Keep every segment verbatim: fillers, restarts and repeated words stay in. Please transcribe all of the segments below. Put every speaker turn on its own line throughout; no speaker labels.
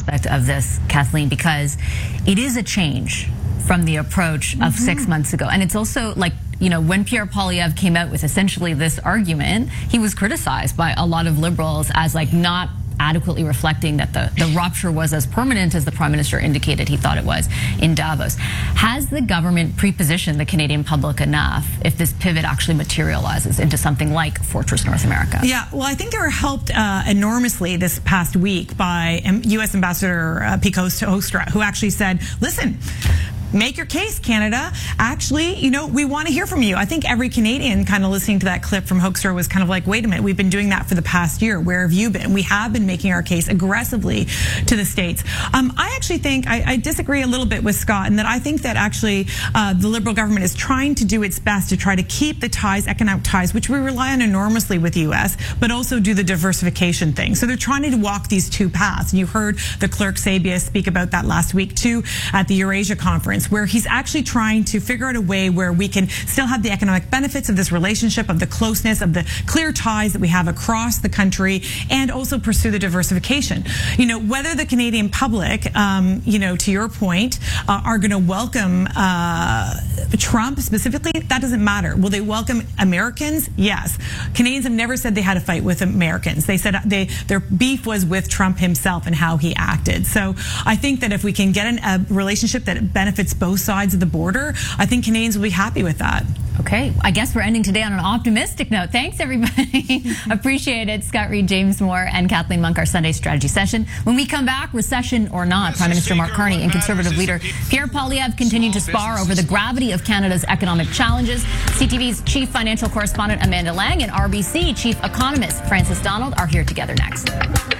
aspect of this, Kathleen, because it is a change from the approach of mm-hmm. six months ago. And it's also like, you know, when Pierre Poilievre came out with essentially this argument, he was criticized by a lot of liberals as like not adequately reflecting that the, the rupture was as permanent as the Prime Minister indicated he thought it was in Davos. Has the government pre-positioned the Canadian public enough if this pivot actually materializes into something like Fortress North America?
Yeah, well, I think they were helped uh, enormously this past week by U S Ambassador uh, Pete Hoekstra, who actually said, listen, make your case, Canada. Actually, you know, we want to hear from you. I think every Canadian kind of listening to that clip from Hoekstra was kind of like, wait a minute, we've been doing that for the past year. Where have you been? We have been making our case aggressively to the States. Um, I actually think, I, I disagree a little bit with Scott in that I think that actually uh, the Liberal government is trying to do its best to try to keep the ties, economic ties, which we rely on enormously with the U S, but also do the diversification thing. So they're trying to walk these two paths. And you heard the clerk Sabia speak about that last week too at the Eurasia conference, where he's actually trying to figure out a way where we can still have the economic benefits of this relationship, of the closeness, of the clear ties that we have across the country, and also pursue the diversification. You know, whether the Canadian public, um, you know, to your point, uh, are going to welcome uh, Trump specifically, that doesn't matter. Will they welcome Americans? Yes. Canadians have never said they had a fight with Americans. They said they their beef was with Trump himself and how he acted. So I think that if we can get an, a relationship that benefits both sides of the border, I think Canadians will be happy with that.
Okay, I guess we're ending today on an optimistic note. Thanks, everybody. Appreciate it. Scott Reid, James Moore, and Kathleen Monk, our Sunday strategy session. When we come back, recession or not, Prime Minister Mark Carney and Conservative leader Pierre Poilievre continue to spar over the gravity of Canada's economic challenges. C T V's chief financial correspondent Amanda Lang and R B C chief economist Francis Donald are here together next.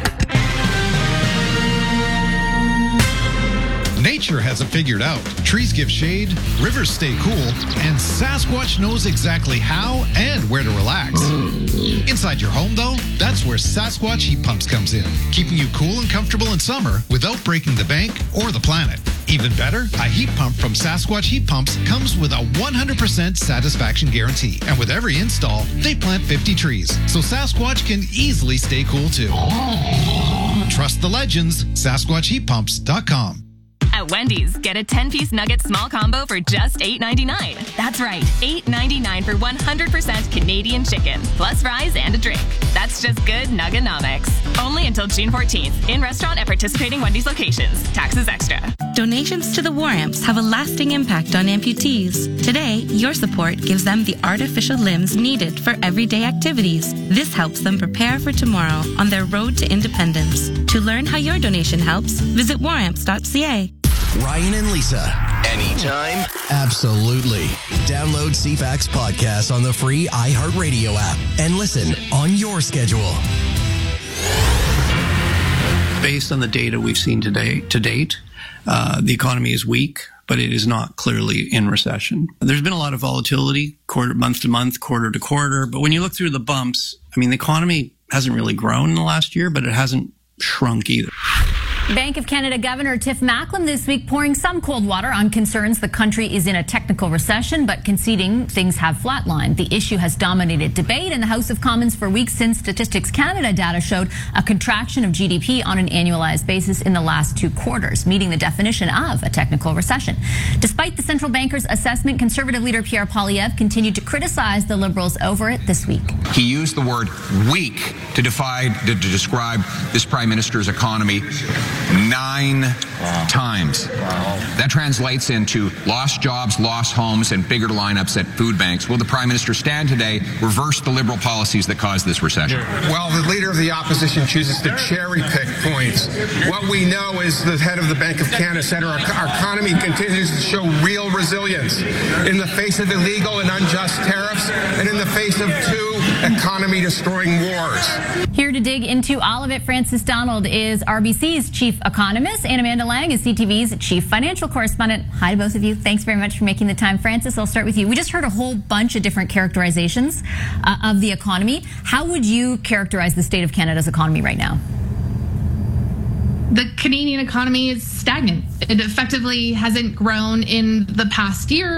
Nature has it figured out. Trees give shade, rivers stay cool, and Sasquatch knows exactly how and where to relax. Inside your home, though, that's where Sasquatch Heat Pumps comes in, keeping you cool and comfortable in summer without breaking the bank or the planet. Even better, a heat pump from Sasquatch Heat Pumps comes with a one hundred percent satisfaction guarantee. And with every install, they plant fifty trees, so Sasquatch can easily stay cool too. Trust the legends, Sasquatch Heat Pumps dot com.
At Wendy's, get a ten-piece nugget small combo for just eight ninety-nine. That's right, eight ninety-nine for one hundred percent Canadian chicken, plus fries and a drink. That's just good Nugganomics. Only until June fourteenth. In restaurant at participating Wendy's locations. Taxes extra.
Donations to the War Amps have a lasting impact on amputees. Today, your support gives them the artificial limbs needed for everyday activities. This helps them prepare for tomorrow on their road to independence. To learn how your donation helps, visit war amps dot c a.
Ryan and Lisa. Anytime? Absolutely. Download C FAX podcast on the free iHeartRadio app and listen on your schedule.
Based on the data we've seen today, to date, uh, the economy is weak, but it is not clearly in recession. There's been a lot of volatility, quarter, month to month, quarter to quarter. But when you look through the bumps, I mean, the economy hasn't really grown in the last year, but it hasn't shrunk either.
Bank of Canada Governor Tiff Macklem this week pouring some cold water on concerns the country is in a technical recession, but conceding things have flatlined. The issue has dominated debate in the House of Commons for weeks since Statistics Canada data showed a contraction of G D P on an annualized basis in the last two quarters, meeting the definition of a technical recession. Despite the central banker's assessment, Conservative leader Pierre Poilievre continued to criticize the Liberals over it this week.
He used the word weak to, defy, to, to describe this Prime Minister's economy nine wow. times. Wow. That translates into lost jobs, lost homes, and bigger lineups at food banks. Will the Prime Minister stand today, reverse the Liberal policies that caused this recession?
Well, the Leader of the Opposition chooses to cherry-pick points. What we know is the head of the Bank of Canada said our, our economy continues to show real resilience in the face of illegal and unjust tariffs and in the face of two economy-destroying wars.
Here to dig into all of it, Francis Donald is R B C's chief economist, and Amanda Lang is C T V's chief financial correspondent. Hi to both of you. Thanks very much for making the time. Francis, I'll start with you. We just heard a whole bunch of different characterizations uh, of the economy. How would you characterize the state of Canada's economy right now?
The Canadian economy is stagnant. It effectively hasn't grown in the past year.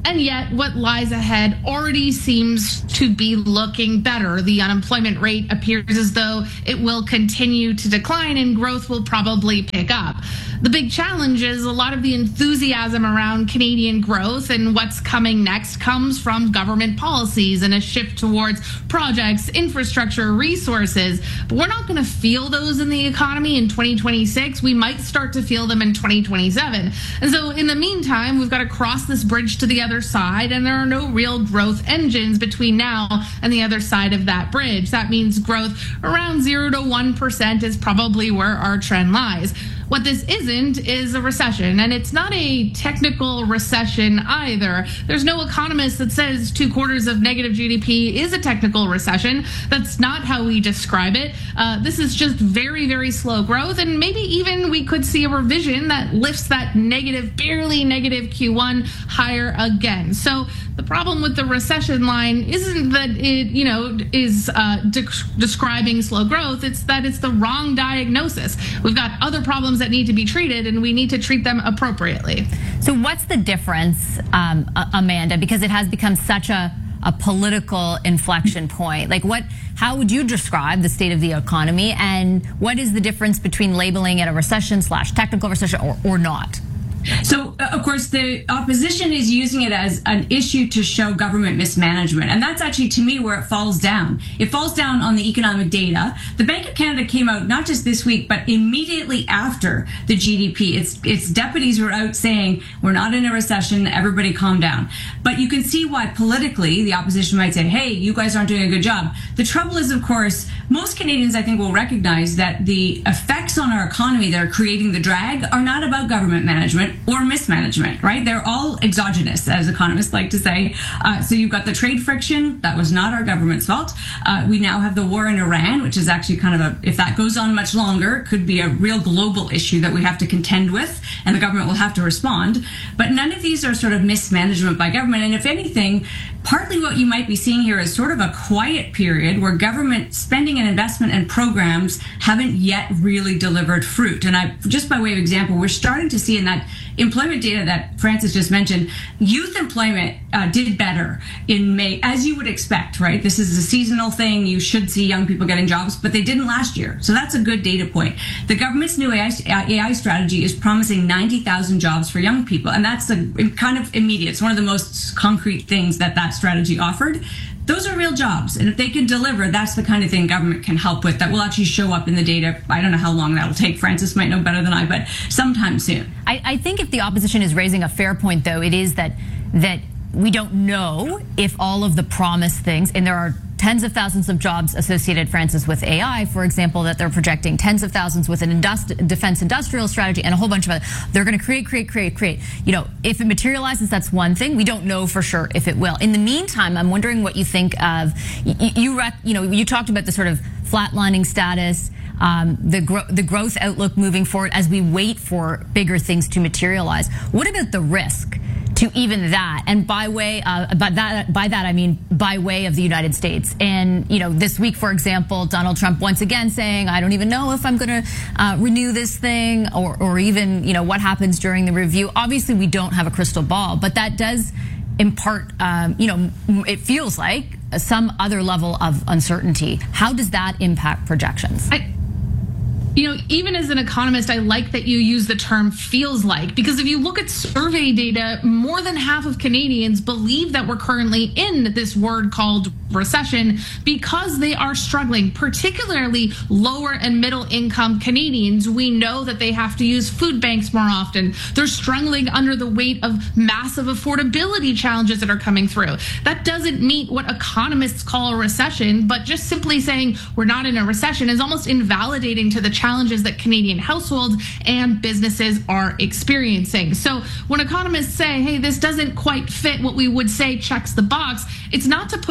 And yet what lies ahead already seems to be looking better. The unemployment rate appears as though it will continue to decline and growth will probably pick up. The big challenge is a lot of the enthusiasm around Canadian growth and what's coming next comes from government policies and a shift towards projects, infrastructure, resources. But we're not going to feel those in the economy in twenty twenty-six. We might start to feel them in twenty twenty-seven. And so in the meantime, we've got to cross this bridge to the other side, and there are no real growth engines between now and the other side of that bridge. That means growth around zero to one percent is probably where our trend lies. What this isn't is a recession, and it's not a technical recession either. There's no economist that says two quarters of negative G D P is a technical recession. That's not how we describe it. Uh, this is just very, very slow growth, and maybe even we could see a revision that lifts that negative, barely negative Q one higher again. So the problem with the recession line isn't that it, you know, is uh, de- describing slow growth. It's that it's the wrong diagnosis. We've got other problems that need to be treated, and we need to treat them appropriately.
So what's the difference, um, Amanda? Because it has become such a, a political inflection point. Like what, how would you describe the state of the economy, and what is the difference between labeling it a recession slash technical recession or, or not?
So, of course, the opposition is using it as an issue to show government mismanagement. And that's actually, to me, where it falls down. It falls down on the economic data. The Bank of Canada came out not just this week, but immediately after the G D P. Its, its deputies were out saying, we're not in a recession, everybody calm down. But you can see why politically the opposition might say, hey, you guys aren't doing a good job. The trouble is, of course, most Canadians, I think, will recognize that the effects on our economy that are creating the drag are not about government management or mismanagement, right? They're all exogenous, as economists like to say. Uh, so you've got the trade friction. That was not our government's fault. Uh, we now have the war in Iran, which is actually kind of a, if that goes on much longer, it could be a real global issue that we have to contend with, and the government will have to respond. But none of these are sort of mismanagement by government. And if anything, partly what you might be seeing here is sort of a quiet period where government spending and investment and programs haven't yet really delivered fruit. And I, just by way of example, we're starting to see in that employment data that Francis just mentioned, youth employment uh, did better in May, as you would expect, right? This is a seasonal thing. You should see young people getting jobs, but they didn't last year. So that's a good data point. The government's new A I, A I strategy is promising ninety thousand jobs for young people. And that's a, kind of immediate. It's one of the most concrete things that that strategy offered. Those are real jobs. And if they can deliver, that's the kind of thing government can help with that will actually show up in the data. I don't know how long that'll take. Francis might know better than I, but sometime soon.
I, I think if the opposition is raising a fair point, though, it is that that we don't know if all of the promised things, and there are tens of thousands of jobs associated, Francis, with A I, for example, that they're projecting tens of thousands with an industri- defense industrial strategy and a whole bunch of other. They're going to create, create, create, create. You know, if it materializes, that's one thing. We don't know for sure if it will. In the meantime, I'm wondering what you think of, you, you, rec- you know, you talked about the sort of flatlining status, um, the, gro- the growth outlook moving forward as we wait for bigger things to materialize. What about the risk to even that? And by way, uh, by that, by that I mean by way of the United States. And you know, this week, for example, Donald Trump once again saying, "I don't even know if I'm going to uh, renew this thing," or, or even you know what happens during the review. Obviously, we don't have a crystal ball, but that does impart, um, you know, it feels like some other level of uncertainty. How does that impact projections?
I- You know, even as an economist, I like that you use the term feels like, because if you look at survey data, more than half of Canadians believe that we're currently in this word called recession because they are struggling, particularly lower and middle income Canadians. We know that they have to use food banks more often. They're struggling under the weight of massive affordability challenges that are coming through. That doesn't meet what economists call a recession, but just simply saying we're not in a recession is almost invalidating to the challenges that Canadian households and businesses are experiencing. So when economists say, hey, this doesn't quite fit what we would say checks the box, it's not to push away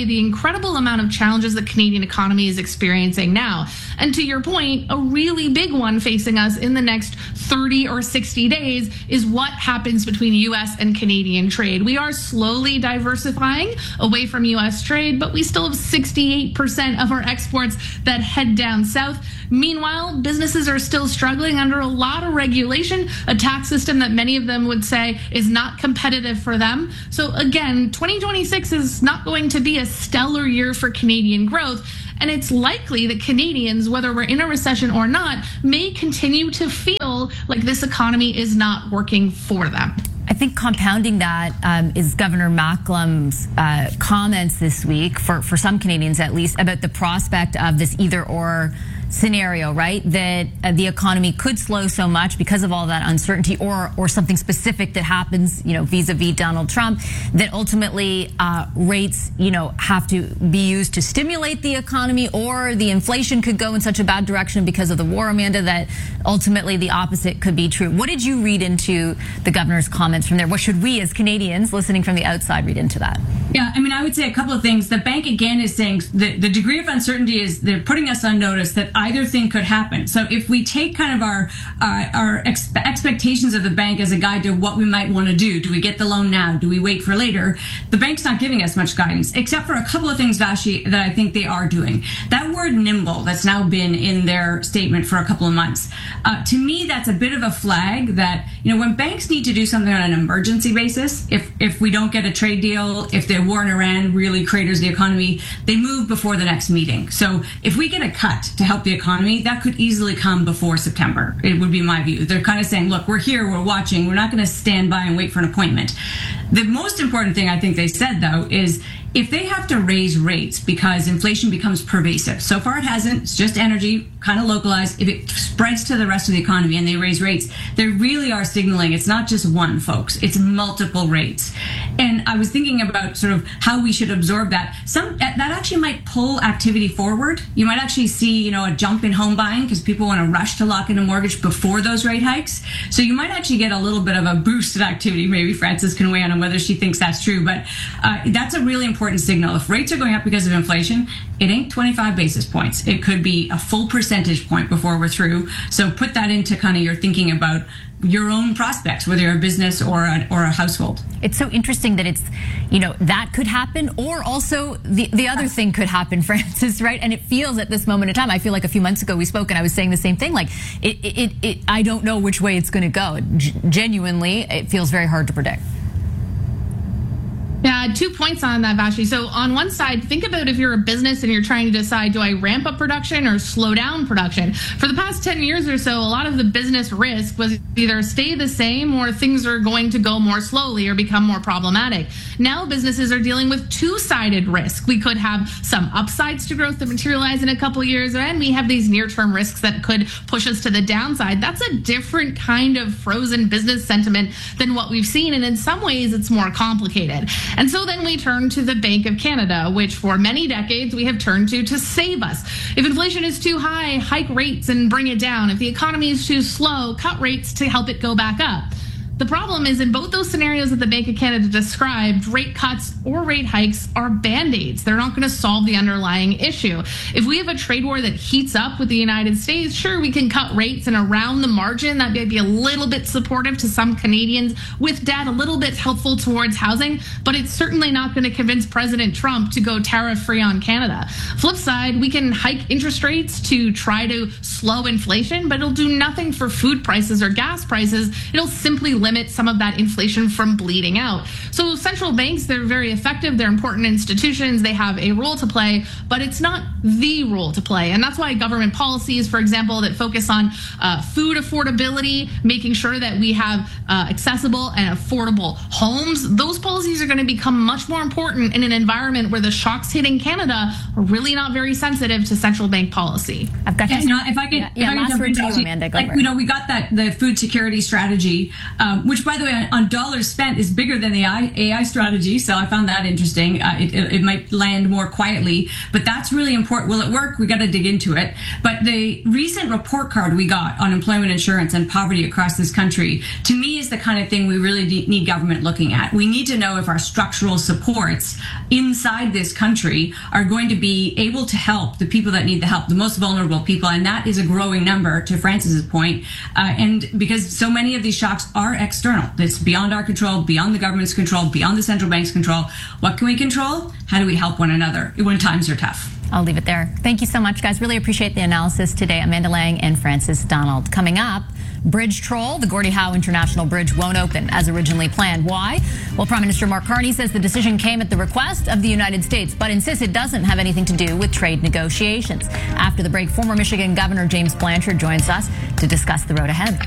the incredible amount of challenges the Canadian economy is experiencing now. And to your point, a really big one facing us in the next thirty or sixty days is what happens between U S and Canadian trade. We are slowly diversifying away from U S trade, but we still have sixty-eight percent of our exports that head down south. Meanwhile, businesses are still struggling under a lot of regulation, a tax system that many of them would say is not competitive for them. So again, twenty twenty-six is not going to be a stellar year for Canadian growth. And it's likely that Canadians, whether we're in a recession or not, may continue to feel like this economy is not working for them.
I think compounding that um, is Governor Macklem's uh, comments this week, for, for some Canadians at least, about the prospect of this either-or scenario, right? That uh, the economy could slow so much because of all that uncertainty, or or something specific that happens, you know, vis-a-vis Donald Trump, that ultimately uh, rates, you know, have to be used to stimulate the economy, or the inflation could go in such a bad direction because of the war, Amanda, that ultimately the opposite could be true. What did you read into the governor's comments from there? What should we as Canadians listening from the outside read into that?
Yeah, I mean, I would say a couple of things. The bank, again, is saying the, the degree of uncertainty is they're putting us on notice that either thing could happen. So if we take kind of our uh, our ex- expectations of the bank as a guide to what we might want to do, do we get the loan now? Do we wait for later? The bank's not giving us much guidance, except for a couple of things, Vashi, that I think they are doing. That word nimble that's now been in their statement for a couple of months. Uh, to me, that's a bit of a flag that, you know, when banks need to do something on an emergency basis, if, if we don't get a trade deal, if the war in Iran really craters the economy, they move before the next meeting. So if we get a cut to help the economy, that could easily come before September. It would be my view. They're kind of saying, look, we're here, we're watching, we're not going to stand by and wait for an appointment. The most important thing I think they said, though, is if they have to raise rates because inflation becomes pervasive, so far it hasn't, it's just energy, kind of localized. If it spreads to the rest of the economy and they raise rates, they really are signaling it's not just one, folks, it's multiple rates. And I was thinking about sort of how we should absorb that. Some that actually might pull activity forward. You might actually see, you know, a jump in home buying because people want to rush to lock in a mortgage before those rate hikes. So you might actually get a little bit of a boosted activity. Maybe Frances can weigh in on whether she thinks that's true, but uh, that's a really important signal. If rates are going up because of inflation, it ain't twenty-five basis points. It could be a full percentage point before we're through. So put that into kind of your thinking about your own prospects, whether you're a business or a, or a household.
It's so interesting that it's, you know, that could happen, or also the, the other thing could happen, Frances, right? And it feels at this moment in time, I feel like a few months ago we spoke and I was saying the same thing, like, it, it, it I don't know which way it's going to go. G- genuinely, it feels very hard to predict.
Yeah, two points on that, Vashi. So on one side, think about if you're a business and you're trying to decide, do I ramp up production or slow down production? For the past ten years or so, a lot of the business risk was either stay the same or things are going to go more slowly or become more problematic. Now businesses are dealing with two-sided risk. We could have some upsides to growth that materialize in a couple of years, and we have these near-term risks that could push us to the downside. That's a different kind of frozen business sentiment than what we've seen, and in some ways it's more complicated. And so then we turn to the Bank of Canada, which for many decades we have turned to to save us. If inflation is too high, hike rates and bring it down. If the economy is too slow, cut rates to help it go back up. The problem is in both those scenarios that the Bank of Canada described, rate cuts or rate hikes are band-aids. They're not going to solve the underlying issue. If we have a trade war that heats up with the United States, sure, we can cut rates, and around the margin, that may be a little bit supportive to some Canadians with debt, a little bit helpful towards housing, but it's certainly not going to convince President Trump to go tariff-free on Canada. Flip side, we can hike interest rates to try to slow inflation, but it'll do nothing for food prices or gas prices. It'll simply limit some of that inflation from bleeding out. So central banks, they're very effective. They're important institutions. They have a role to play, but it's not the role to play. And that's why government policies, for example, that focus on uh, food affordability, making sure that we have uh, accessible and affordable homes, those policies are going to become much more important in an environment where the shocks hitting Canada are really not very sensitive to central bank policy.
I've got
yeah, you know, if I could,
yeah,
if
yeah,
I
last
could
word to you, Amanda. Go
like,
over.
you know, we got that the food security strategy. Um, um, which, by the way, on, on dollars spent is bigger than the A I strategy. So I found that interesting. Uh, it, it, it might land more quietly, but that's really important. Will it work? We got to dig into it. But the recent report card we got on employment insurance and poverty across this country, to me, is the kind of thing we really need government looking at. We need to know if our structural supports inside this country are going to be able to help the people that need the help, the most vulnerable people. And that is a growing number, to Francis's point. Uh, and because so many of these shocks are external, it's beyond our control, beyond the government's control, beyond the central bank's control. What can we control? How do we help one another when times are tough?
I'll leave it there. Thank you so much, guys. Really appreciate the analysis today. Amanda Lang and Francis Donald. Coming up, Bridge Troll, the Gordie Howe International Bridge won't open as originally planned. Why? Well, Prime Minister Mark Carney says the decision came at the request of the United States, but insists it doesn't have anything to do with trade negotiations. After the break, former Michigan Governor James Blanchard joins us to discuss the road ahead.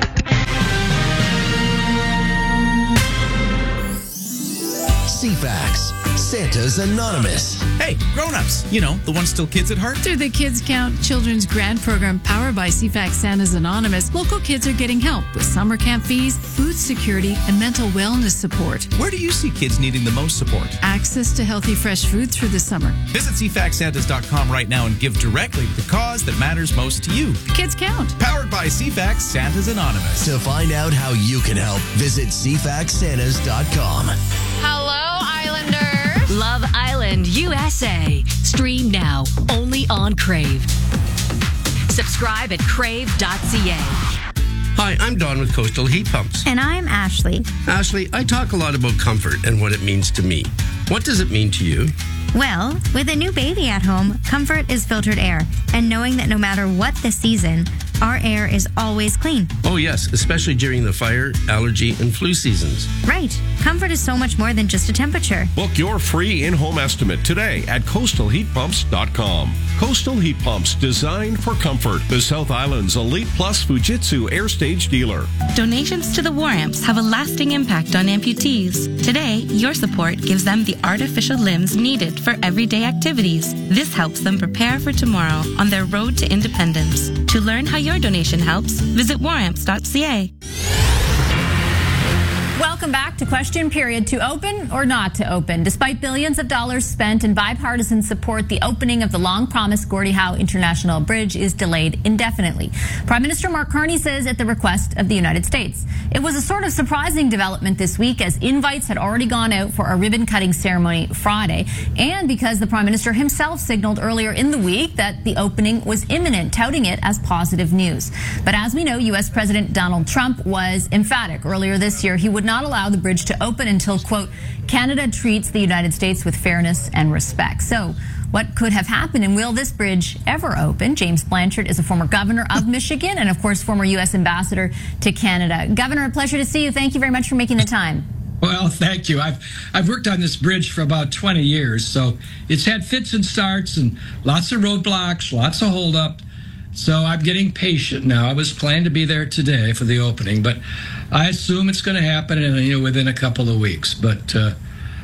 C FAX, Santa's Anonymous.
Hey, grown-ups, you know, the ones still kids at heart.
Through the Kids Count Children's Grant Program powered by C FAX Santa's Anonymous, local kids are getting help with summer camp fees, food security, and mental wellness support.
Where do you see kids needing the most support?
Access to healthy, fresh food through the summer.
Visit C FAX Santas dot com right now and give directly to the cause that matters most to you.
Kids Count.
Powered by C FAX Santa's Anonymous.
To find out how you can help, visit C FAX Santas dot com.
Hello, Islanders.
Love Island U S A. Stream now, only on Crave. Subscribe at crave dot c a.
Hi, I'm Don with Coastal Heat Pumps.
And I'm Ashley.
Ashley, I talk a lot about comfort and what it means to me. What does it mean to you?
Well, with a new baby at home, comfort is filtered air. And knowing that no matter what the season, our air is always clean.
Oh, yes, especially during the fire, allergy, and flu seasons.
Right. Comfort is so much more than just a temperature.
Book your free in-home estimate today at coastal heat pumps dot com. Coastal Heat Pumps, designed for comfort. The South Island's Elite Plus Fujitsu Air Stage dealer.
Donations to the War Amps have a lasting impact on amputees. Today, your support gives them the artificial limbs needed for everyday activities. This helps them prepare for tomorrow on their road to independence. To learn how your donation helps, visit war amps dot c a.
Welcome back to Question Period. To open or not to open? Despite billions of dollars spent in bipartisan support, the opening of the long-promised Gordie Howe International Bridge is delayed indefinitely. Prime Minister Mark Carney says at the request of the United States. It was a sort of surprising development this week, as invites had already gone out for a ribbon-cutting ceremony Friday, and because the Prime Minister himself signaled earlier in the week that the opening was imminent, touting it as positive news. But as we know, U S President Donald Trump was emphatic earlier this year. He would not allow the bridge to open until, quote, Canada treats the United States with fairness and respect. So what could have happened, and will this bridge ever open? James Blanchard is a former governor of Michigan and, of course, former U S ambassador to Canada. Governor, a pleasure to see you. Thank you very much for making the time.
Well, thank you. I've I've worked on this bridge for about twenty years, so it's had fits and starts and lots of roadblocks, lots of holdup. So I'm getting patient now. I was planning to be there today for the opening, but I assume it's going to happen in, you know, within a couple of weeks. But uh,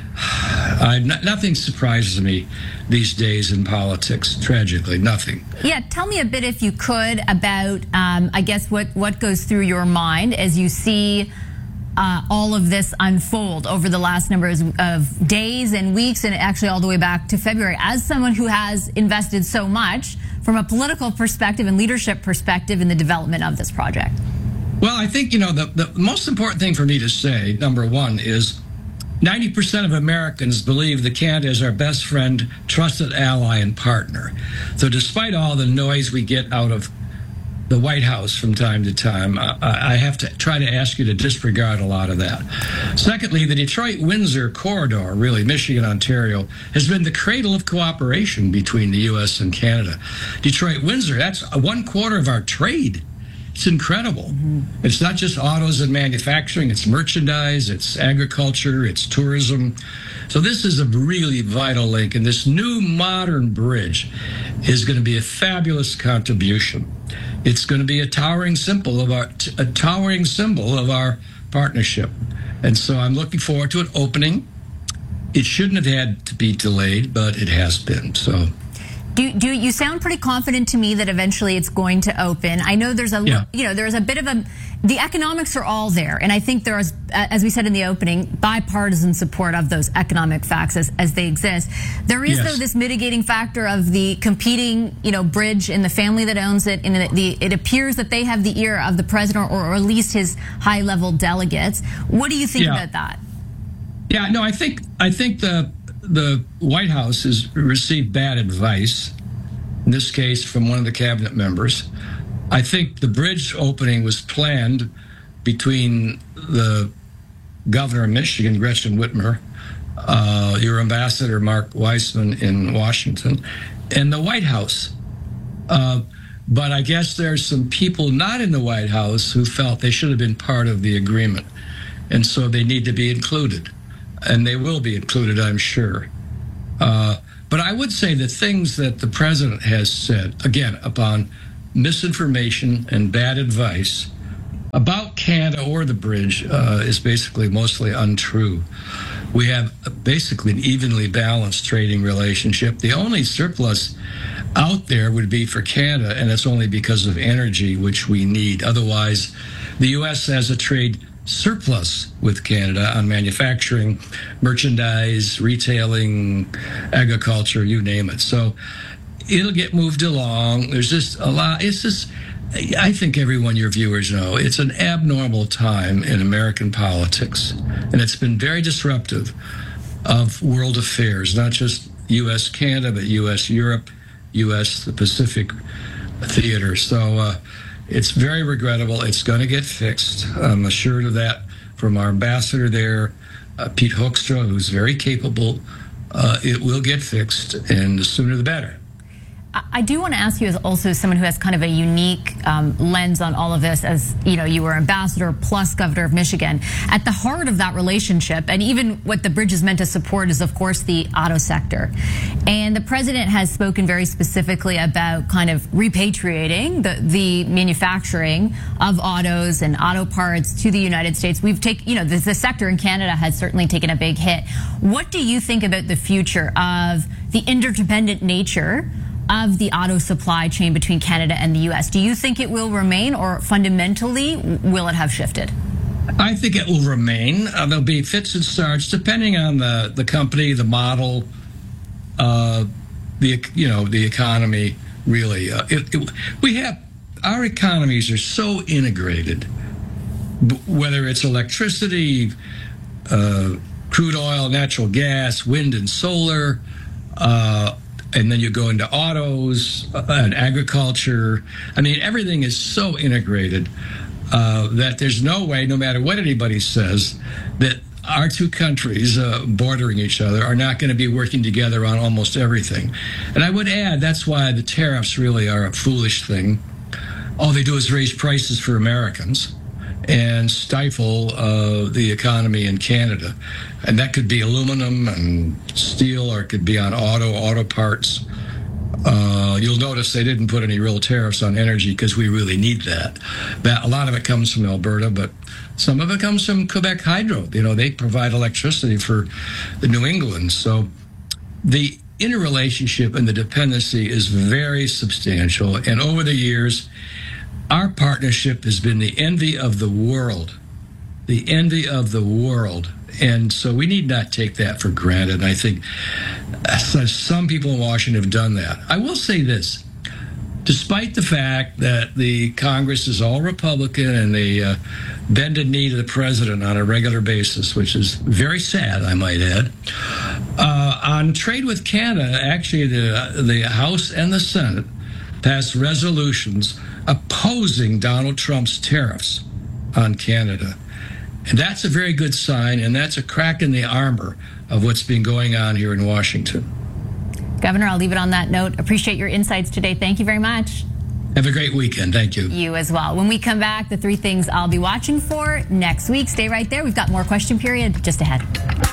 I, nothing surprises me these days in politics, tragically, nothing.
Yeah, tell me a bit, if you could, about, um, I guess, what, what goes through your mind as you see uh, all of this unfold over the last number of days and weeks, and actually all the way back to February. As someone who has invested so much from a political perspective and leadership perspective in the development of this project.
Well, I think, you know, the, the most important thing for me to say, number one, is ninety percent of Americans believe that Canada is our best friend, trusted ally, and partner. So despite all the noise we get out of the White House from time to time, I, I have to try to ask you to disregard a lot of that. Secondly, the Detroit-Windsor corridor, really, Michigan-Ontario, has been the cradle of cooperation between the U S and Canada. Detroit-Windsor, that's one quarter of our trade. It's incredible. Mm-hmm. It's not just autos and manufacturing, it's merchandise, it's agriculture, it's tourism. So this is a really vital link, and this new modern bridge is going to be a fabulous contribution. It's going to be a towering symbol of our a towering symbol of our partnership. And so I'm looking forward to it opening. It shouldn't have had to be delayed, but it has been. So
Do, do you sound pretty confident to me that eventually it's going to open? I know there's a, yeah. you know, there's a bit of a, the economics are all there. And I think there is, as we said in the opening, bipartisan support of those economic facts as, as they exist. There is, yes. though, this mitigating factor of the competing, you know, bridge and the family that owns it. And it, the, it appears that they have the ear of the president or, or at least his high level delegates. What do you think yeah. about that?
Yeah, no, I think, I think the, the White House has received bad advice, in this case from one of the cabinet members. I think the bridge opening was planned between the governor of Michigan, Gretchen Whitmer, uh, your ambassador, Mark Weissman in Washington, and the White House. Uh, but I guess there's some people not in the White House who felt they should have been part of the agreement, and so they need to be included. And they will be included, I'm sure. Uh, but I would say the things that the president has said, again, upon misinformation and bad advice about Canada or the bridge uh, is basically mostly untrue. We have basically an evenly balanced trading relationship. The only surplus out there would be for Canada, and it's only because of energy, which we need. Otherwise, the U S has a trade surplus with Canada on manufacturing, merchandise, retailing, agriculture, you name it. So it'll get moved along. There's just a lot. It's just, I think everyone, your viewers know, it's an abnormal time in American politics. And it's been very disruptive of world affairs, not just U S Canada, but U S Europe, U S the Pacific theater. So, uh, it's very regrettable. It's going to get fixed. I'm assured of that from our ambassador there, uh, Pete Hoekstra, who's very capable. Uh, it will get fixed, and the sooner the better.
I do want to ask you, as also someone who has kind of a unique um, lens on all of this, as you know, you were ambassador plus governor of Michigan. At the heart of that relationship, and even what the bridge is meant to support, is of course the auto sector. And the president has spoken very specifically about kind of repatriating the, the manufacturing of autos and auto parts to the United States. We've taken, you know, the, the sector in Canada has certainly taken a big hit. What do you think about the future of the interdependent nature of the auto supply chain between Canada and the U S? Do you think it will remain, or fundamentally will it have shifted?
I think it will remain. Uh, there'll be fits and starts depending on the, the company, the model, uh, the you know the economy. Really, uh, it, it, we have our economies are so integrated. B- whether it's electricity, uh, crude oil, natural gas, wind and solar. Uh, And then you go into autos uh, and agriculture. I mean, everything is so integrated uh, that there's no way, no matter what anybody says, that our two countries uh, bordering each other are not going to be working together on almost everything. And I would add, that's why the tariffs really are a foolish thing. All they do is raise prices for Americans and stifle uh, the economy in Canada. And that could be aluminum and steel, or it could be on auto, auto parts. Uh, you'll notice they didn't put any real tariffs on energy because we really need that. That. A lot of it comes from Alberta, but some of it comes from Quebec Hydro. You know, they provide electricity for the New England. So the interrelationship and the dependency is very substantial. And over the years, our partnership has been the envy of the world, the envy of the world. And so we need not take that for granted. And I think some people in Washington have done that. I will say this, despite the fact that the Congress is all Republican and they uh, bend a knee to the president on a regular basis, which is very sad, I might add. Uh, on trade with Canada, actually the, the House and the Senate passed resolutions opposing Donald Trump's tariffs on Canada. And that's a very good sign, and that's a crack in the armor of what's been going on here in Washington.
Governor, I'll leave it on that note. Appreciate your insights today. Thank you very much.
Have a great weekend. Thank you.
You as well. When we come back, the three things I'll be watching for next week. Stay right there. We've got more question period just ahead.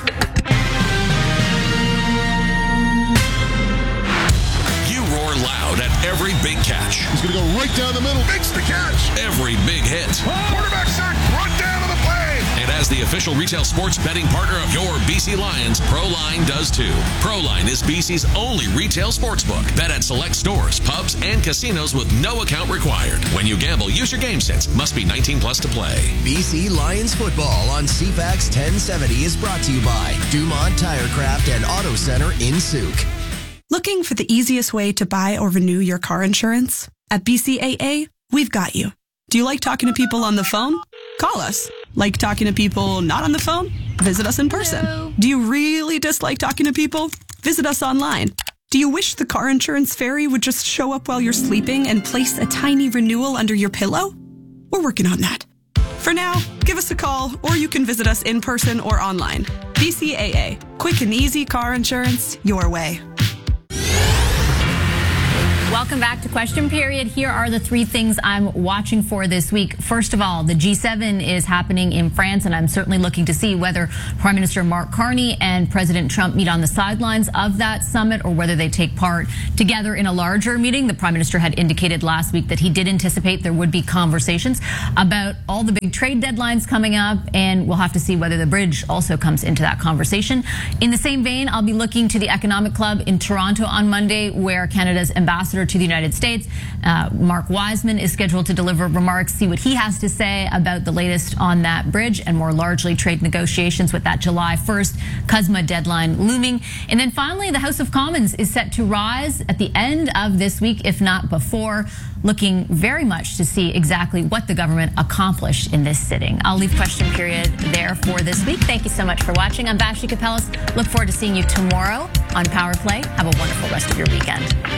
Loud at every big catch.
He's going to go right down the middle. Makes the catch.
Every big hit.
Quarterback sack. Run down to the play.
And as
As the official retail sports betting partner of your B C Lions, Proline does too. Proline is B C's only retail sportsbook. Bet at select stores, pubs, and casinos with no account required. When you gamble, use your game sense. Must be nineteen plus to play.
B C Lions football on C FAX ten seventy is brought to you by Dumont Tirecraft and Auto Center in Souk.
Looking for the easiest way to buy or renew your car insurance? At B C A A, we've got you. Do you like talking to people on the phone? Call us. Like talking to people not on the phone? Visit us in person. Hello. Do you really dislike talking to people? Visit us online. Do you wish the car insurance fairy would just show up while you're sleeping and place a tiny renewal under your pillow? We're working on that. For now, give us a call, or you can visit us in person or online. B C A A. Quick and easy car insurance your way.
Welcome back to Question Period. Here are the three things I'm watching for this week. First of all, the G seven is happening in France, and I'm certainly looking to see whether Prime Minister Mark Carney and President Trump meet on the sidelines of that summit or whether they take part together in a larger meeting. The Prime Minister had indicated last week that he did anticipate there would be conversations about all the big trade deadlines coming up, and we'll have to see whether the bridge also comes into that conversation. In the same vein, I'll be looking to the Economic Club in Toronto on Monday, where Canada's ambassador to the United States, uh, Mark Wiseman, is scheduled to deliver remarks, see what he has to say about the latest on that bridge and more largely trade negotiations with that July first C U S M A deadline looming. And then finally, the House of Commons is set to rise at the end of this week, if not before, looking very much to see exactly what the government accomplished in this sitting. I'll leave Question Period there for this week. Thank you so much for watching. I'm Vashti Kapelis. Look forward to seeing you tomorrow on Power Play. Have a wonderful rest of your weekend.